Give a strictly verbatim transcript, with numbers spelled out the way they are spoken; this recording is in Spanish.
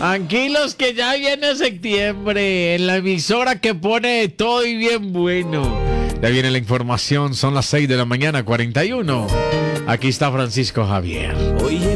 Tranquilos que ya viene septiembre, en la emisora que pone todo y bien bueno. Ya viene la información, son las seis de la mañana, cuarenta y uno. Aquí está Francisco Javier.